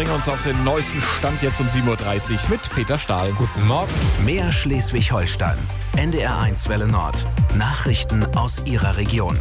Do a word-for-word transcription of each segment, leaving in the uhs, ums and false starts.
bringen uns auf den neuesten Stand jetzt um sieben Uhr dreißig mit Peter Stahl. Guten Morgen. Mehr Schleswig-Holstein. N D R eins Welle Nord. Nachrichten aus Ihrer Region.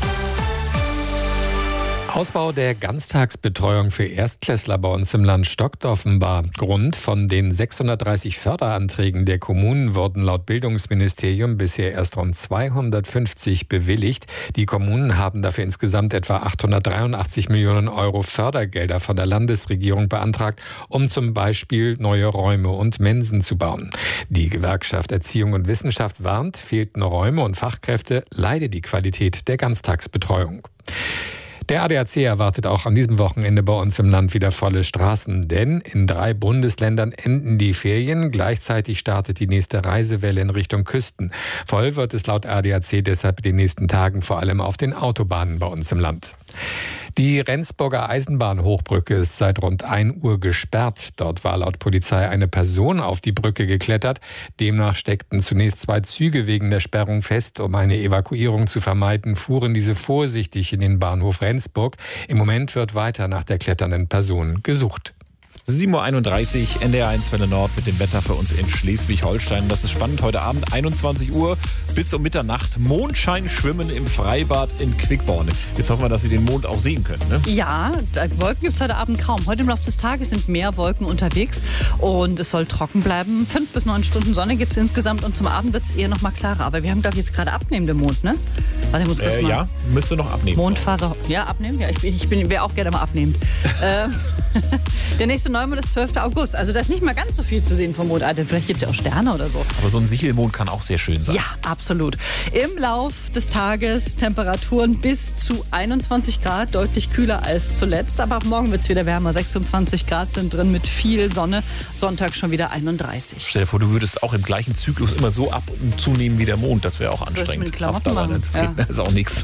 Ausbau der Ganztagsbetreuung für Erstklässler bei uns im Land stockt offenbar. Grund: von den sechshundertdreißig Förderanträgen der Kommunen wurden laut Bildungsministerium bisher erst rund zweihundertfünfzig bewilligt. Die Kommunen haben dafür insgesamt etwa achthundertdreiundachtzig Millionen Euro Fördergelder von der Landesregierung beantragt, um zum Beispiel neue Räume und Mensen zu bauen. Die Gewerkschaft Erziehung und Wissenschaft warnt, fehlten Räume und Fachkräfte, leide die Qualität der Ganztagsbetreuung. Der A D A C erwartet auch an diesem Wochenende bei uns im Land wieder volle Straßen, denn in drei Bundesländern enden die Ferien. Gleichzeitig startet die nächste Reisewelle in Richtung Küsten. Voll wird es laut A D A C deshalb in den nächsten Tagen vor allem auf den Autobahnen bei uns im Land. Die Rendsburger Eisenbahnhochbrücke ist seit rund ein Uhr gesperrt. Dort war laut Polizei eine Person auf die Brücke geklettert. Demnach steckten zunächst zwei Züge wegen der Sperrung fest. Um eine Evakuierung zu vermeiden, fuhren diese vorsichtig in den Bahnhof Rendsburg. Im Moment wird weiter nach der kletternden Person gesucht. sieben Uhr einunddreißig, N D R eins Welle Nord mit dem Wetter für uns in Schleswig-Holstein. Das ist spannend. Heute Abend einundzwanzig Uhr bis um Mitternacht. Mondschein schwimmen im Freibad in Quickborn. Jetzt hoffen wir, dass Sie den Mond auch sehen können, ne? Ja, Wolken gibt es heute Abend kaum. Heute im Laufe des Tages sind mehr Wolken unterwegs und es soll trocken bleiben. Fünf bis neun Stunden Sonne gibt es insgesamt und zum Abend wird es eher noch mal klarer. Aber wir haben, glaube ich, jetzt gerade abnehmende Mond, ne? Warte, ich muss äh, mal ja, müsste noch abnehmen. Mondphase, ja, abnehmen? Ja, ich, ich bin, wäre auch gerne mal abnehmend. ähm, der nächste Neumond ist zwölfter August. Also da ist nicht mal ganz so viel zu sehen vom Mond. Also vielleicht gibt es ja auch Sterne oder so. Aber so ein Sichelmond kann auch sehr schön sein. Ja, absolut. Im Lauf des Tages Temperaturen bis zu einundzwanzig Grad, deutlich kühler als zuletzt. Aber auch morgen wird es wieder wärmer. sechsundzwanzig Grad sind drin mit viel Sonne. Sonntag schon wieder einunddreißig. Stell dir vor, du würdest auch im gleichen Zyklus immer so ab- und zunehmen wie der Mond. Das wäre auch anstrengend. Soll ich mit den Klamotten machen? Das, Ja. geht, das ist auch nichts.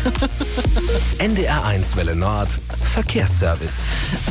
N D R eins Welle Nord. Verkehrsservice.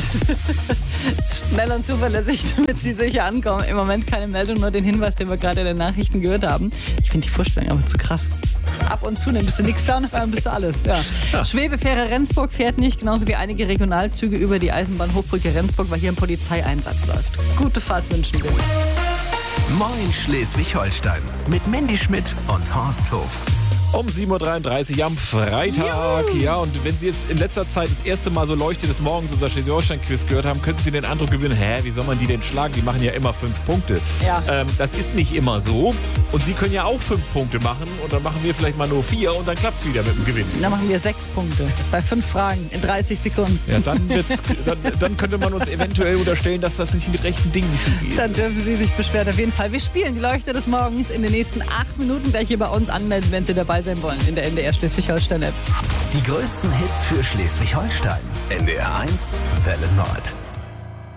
Schnell und zuverlässig, damit Sie sicher ankommen. Im Moment keine Meldung, nur den Hinweis, den wir gerade in den Nachrichten gehört haben. Ich finde die Vorstellung aber zu krass. Ab und zu, dann bist du nichts da und auf einmal bist du alles. Ja. Ja. Schwebefähre Rendsburg fährt nicht, genauso wie einige Regionalzüge über die Eisenbahnhochbrücke Rendsburg, weil hier ein Polizeieinsatz läuft. Gute Fahrt wünschen wir. Moin Schleswig-Holstein. Mit Mandy Schmidt und Horst Hof. Um sieben Uhr dreiunddreißig am Freitag. Juhu. Ja, und wenn Sie jetzt in letzter Zeit das erste Mal so Leuchte des Morgens unser Schleswig-Holstein-Quiz gehört haben, könnten Sie den Eindruck gewinnen, hä, wie soll man die denn schlagen? Die machen ja immer fünf Punkte. Ja. Ähm, das ist nicht immer so. Und Sie können ja auch fünf Punkte machen. Und dann machen wir vielleicht mal nur vier und dann klappt es wieder mit dem Gewinn. Dann machen wir sechs Punkte. Bei fünf Fragen in dreißig Sekunden. Ja, dann, wird's, dann, dann könnte man uns eventuell unterstellen, dass das nicht mit rechten Dingen zugeht. Dann dürfen Sie sich beschweren. Auf jeden Fall. Wir spielen die Leuchte des Morgens in den nächsten acht Minuten. Gleich hier bei uns anmelden, wenn Sie dabei sein wollen in der N D R Schleswig-Holstein-App. Die größten Hits für Schleswig-Holstein. N D R eins Welle Nord.